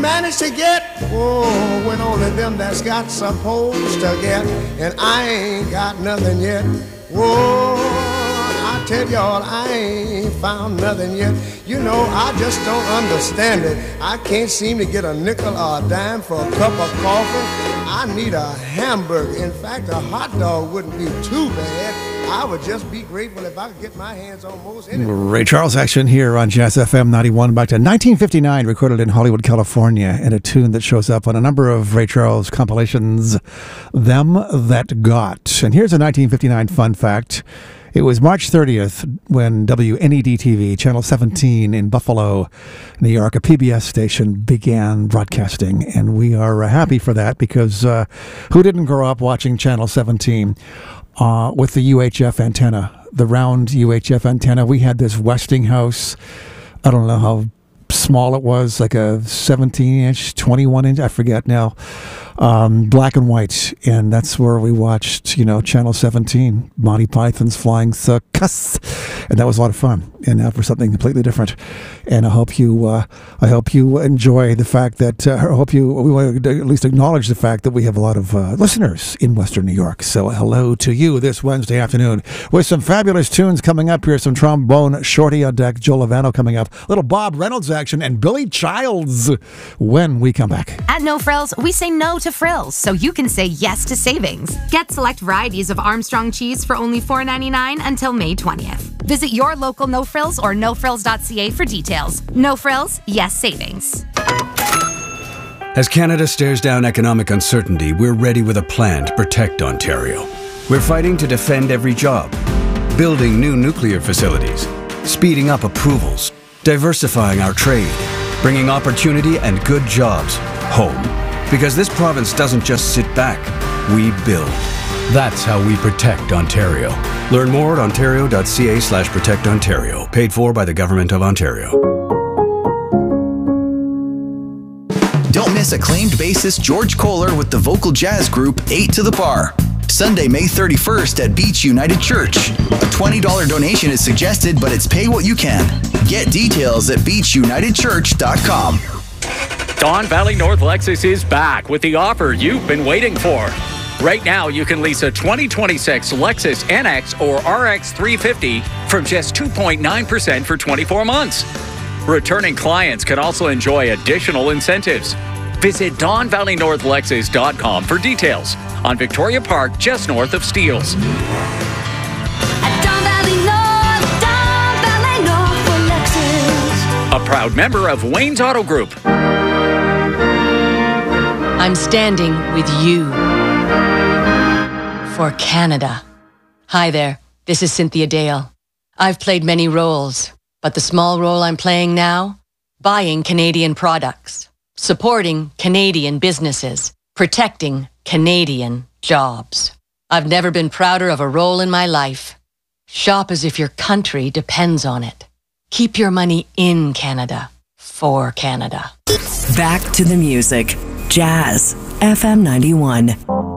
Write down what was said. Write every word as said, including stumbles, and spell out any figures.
Managed to get, oh, when only them that's got supposed to get, and I ain't got nothing yet. Whoa, I tell y'all, I ain't found nothing yet. You know, I just don't understand it. I can't seem to get a nickel or a dime for a cup of coffee. I need a hamburger. In fact, a hot dog wouldn't be too bad. I would just be grateful if I could get my hands on most anything. Ray Charles action here on Jazz F M ninety-one. Back to nineteen fifty-nine, recorded in Hollywood, California, and a tune that shows up on a number of Ray Charles compilations, Them That Got. And here's a nineteen fifty-nine fun fact. It was March thirtieth when W N E D T V, Channel seventeen in Buffalo, New York, a P B S station, began broadcasting. And we are uh, happy for that because uh, who didn't grow up watching Channel seventeen uh, with the U H F antenna, the round U H F antenna? We had this Westinghouse, I don't know how small it was, like a seventeen inch, twenty-one inch, I forget now, um, black and white, and that's where we watched, you know, Channel seventeen, Monty Python's Flying Circus, and that was a lot of fun. And now for something completely different, and I hope you, uh, I hope you enjoy the fact that, uh, I hope you, we want to at least acknowledge the fact that we have a lot of uh, listeners in Western New York. So hello to you this Wednesday afternoon with some fabulous tunes coming up here. Some trombone shorty on deck, Joe Lovano coming up, little Bob Reynolds action, and Billy Childs when we come back. At No Frills, we say no to frills, so you can say yes to savings. Get select varieties of Armstrong cheese for only four ninety-nine until May twentieth. Visit your local No Frills or no frills dot c a for details. No Frills, yes savings. As Canada stares down economic uncertainty, we're ready with a plan to protect Ontario. We're fighting to defend every job, building new nuclear facilities, speeding up approvals, diversifying our trade, bringing opportunity and good jobs home. Because this province doesn't just sit back, we build. That's how we protect Ontario. Learn more at ontario dot c a slash protect ontario. Paid for by the Government of Ontario. Don't miss acclaimed bassist George Kohler with the vocal jazz group Eight to the Bar. Sunday, May thirty-first at Beach United Church. A twenty dollars donation is suggested, but it's pay what you can. Get details at beach united church dot com. Don Valley North Lexus is back with the offer you've been waiting for. Right now, you can lease a twenty twenty-six Lexus N X or R X three fifty from just two point nine percent for twenty-four months. Returning clients can also enjoy additional incentives. Visit don valley north lexus dot com for details on Victoria Park, just north of Steeles. At Don Valley North, Don Valley North for Lexus. A proud member of Wayne's Auto Group. I'm standing with you for Canada. Hi there, this is Cynthia Dale. I've played many roles, but the small role I'm playing now, buying Canadian products, supporting Canadian businesses, protecting Canadian jobs. I've never been prouder of a role in my life. Shop as if your country depends on it. Keep your money in Canada, for Canada. Back to the music. Jazz F M ninety-one.